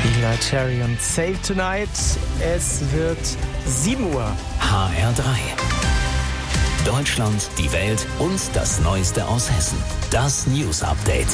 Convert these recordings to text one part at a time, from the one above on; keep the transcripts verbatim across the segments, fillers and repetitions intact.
Elitarian Save Tonight. Es wird sieben Uhr. H R drei. Deutschland, die Welt und das Neueste aus Hessen. Das News Update.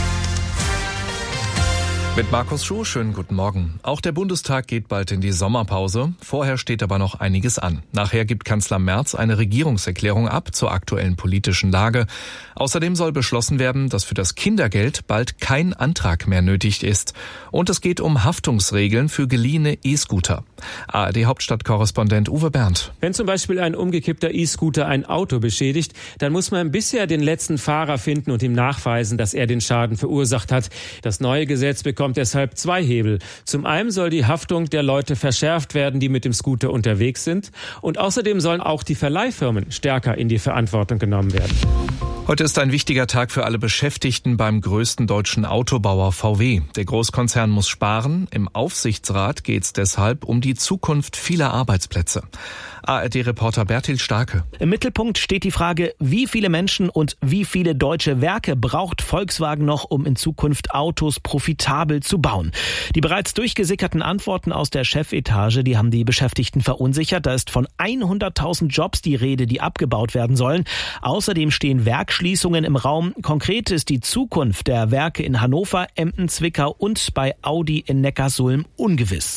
Mit Markus Schuh, schönen guten Morgen. Auch der Bundestag geht bald in die Sommerpause. Vorher steht aber noch einiges an. Nachher gibt Kanzler Merz eine Regierungserklärung ab zur aktuellen politischen Lage. Außerdem soll beschlossen werden, dass für das Kindergeld bald kein Antrag mehr nötig ist. Und es geht um Haftungsregeln für geliehene E-Scooter. A R D-Hauptstadtkorrespondent Uwe Berndt. Wenn zum Beispiel ein umgekippter E-Scooter ein Auto beschädigt, dann muss man bisher den letzten Fahrer finden und ihm nachweisen, dass er den Schaden verursacht hat. Das neue Gesetz bekommt deshalb zwei Hebel. Zum einen soll die Haftung der Leute verschärft werden, die mit dem Scooter unterwegs sind. Und außerdem sollen auch die Verleihfirmen stärker in die Verantwortung genommen werden. Heute ist ein wichtiger Tag für alle Beschäftigten beim größten deutschen Autobauer V W. Der Großkonzern muss sparen. Im Aufsichtsrat geht es deshalb um die Zukunft vieler Arbeitsplätze. A R D-Reporter Bertil Starke. Im Mittelpunkt steht die Frage, wie viele Menschen und wie viele deutsche Werke braucht Volkswagen noch, um in Zukunft Autos profitabel zu bauen. Die bereits durchgesickerten Antworten aus der Chefetage, die haben die Beschäftigten verunsichert. Da ist von hunderttausend Jobs die Rede, die abgebaut werden sollen. Außerdem stehen Werkschließungen im Raum. Konkret ist die Zukunft der Werke in Hannover, Emden, Zwickau und bei Audi in Neckarsulm ungewiss.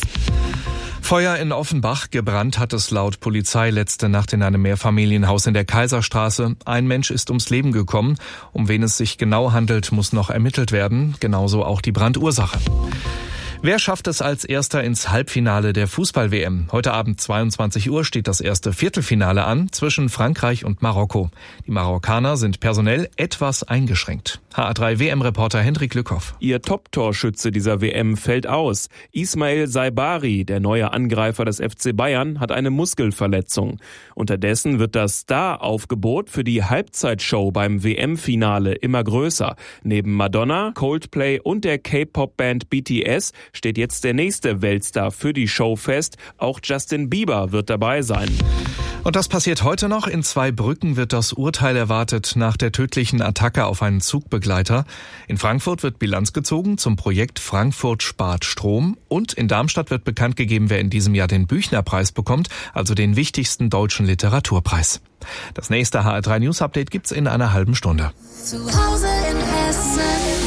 Feuer in Offenbach. Gebrannt hat es laut Polizei letzte Nacht in einem Mehrfamilienhaus in der Kaiserstraße. Ein Mensch ist ums Leben gekommen. Um wen es sich genau handelt, muss noch ermittelt werden. Genauso auch die Brandursache. Wer schafft es als Erster ins Halbfinale der Fußball-W M? Heute Abend zweiundzwanzig Uhr steht das erste Viertelfinale an zwischen Frankreich und Marokko. Die Marokkaner sind personell etwas eingeschränkt. H R drei W M-Reporter Hendrik Lückhoff. Ihr Top-Torschütze dieser W M fällt aus. Ismail Saibari, der neue Angreifer des F C Bayern, hat eine Muskelverletzung. Unterdessen wird das Star-Aufgebot für die Halbzeitshow beim W M-Finale immer größer. Neben Madonna, Coldplay und der K-Pop-Band B T S steht jetzt der nächste Weltstar für die Show fest. Auch Justin Bieber wird dabei sein. Und das passiert heute noch. In Zweibrücken wird das Urteil erwartet nach der tödlichen Attacke auf einen Zugbegleiter. In Frankfurt wird Bilanz gezogen zum Projekt Frankfurt spart Strom. Und in Darmstadt wird bekannt gegeben, wer in diesem Jahr den Büchner-Preis bekommt, also den wichtigsten deutschen Literaturpreis. Das nächste H R drei News Update gibt's in einer halben Stunde. Zu Hause in Hessen.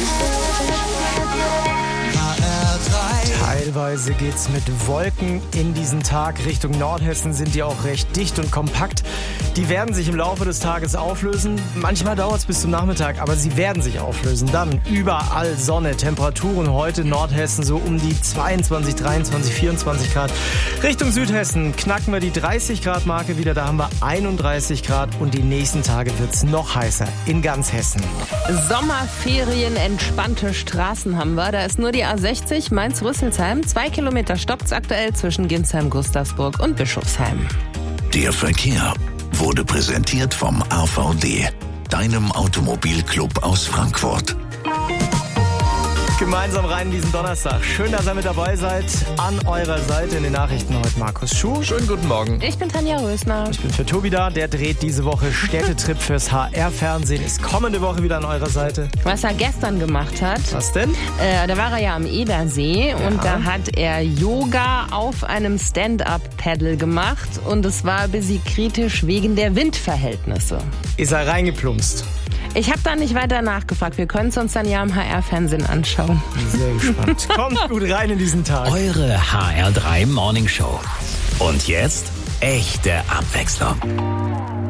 Teilweise geht's mit Wolken in diesen Tag. Richtung Nordhessen sind die auch recht dicht und kompakt. Die werden sich im Laufe des Tages auflösen. Manchmal dauert es bis zum Nachmittag, aber sie werden sich auflösen. Dann überall Sonne, Temperaturen heute in Nordhessen so um die zweiundzwanzig, dreiundzwanzig, vierundzwanzig Grad. Richtung Südhessen knacken wir die dreißig Grad Marke wieder. Da haben wir einunddreißig Grad und die nächsten Tage wird's noch heißer in ganz Hessen. Sommerferien, entspannte Straßen haben wir. Da ist nur die A sechzig Mainz-Rüsselsheim. Zwei Kilometer stoppt's aktuell zwischen Ginsheim, Gustavsburg und Bischofsheim. Der Verkehr wurde präsentiert vom A V D, deinem Automobilclub aus Frankfurt. Gemeinsam rein in diesen Donnerstag. Schön, dass ihr mit dabei seid. An eurer Seite in den Nachrichten heute Markus Schuh. Schönen guten Morgen. Ich bin Tanja Rösner. Ich bin für Tobi da. Der dreht diese Woche Städtetrip fürs H R-Fernsehen. Ist kommende Woche wieder an eurer Seite. Was er gestern gemacht hat. Was denn? Äh, da war er ja am Edersee ja. und da hat er Yoga auf einem Stand-Up-Paddle gemacht und es war ein bisschen kritisch wegen der Windverhältnisse. Ist er reingeplumpst? Ich habe da nicht weiter nachgefragt. Wir können es uns dann ja im H R-Fernsehen anschauen. Sehr gespannt. Kommt gut rein in diesen Tag. Eure H R drei Morning Show. Und jetzt echte Abwechslung.